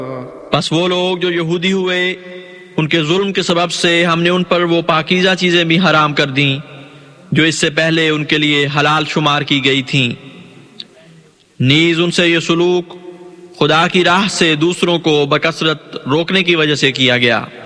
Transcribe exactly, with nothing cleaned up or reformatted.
बस वो लोग जो यहूदी हुए, उनके जुल्म के सबब से हमने उन पर वो पाकीज़ा चीज़ें भी हराम कर दी जो इससे पहले उनके लिए हलाल शुमार की गई थीं। नीज उनसे ये सलूक खुदा की राह से दूसरों को बकसरत रोकने की वजह से किया गया।